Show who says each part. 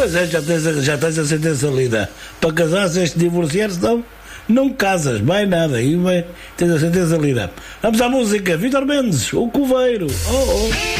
Speaker 1: Pois é, já tens a sentença lida. Para casar, se és divorciar, senão não casas, vai nada. Aí tens a sentença lida. Vamos à música. Vítor Mendes, o Coveiro. Oh, oh.